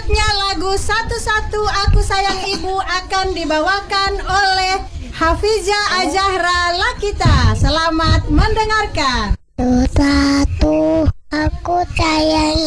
Selanjutnya lagu Satu-Satu Aku Sayang Ibu akan dibawakan oleh Hafiza Azahra Lakita. Selamat mendengarkan. Satu-satu aku sayang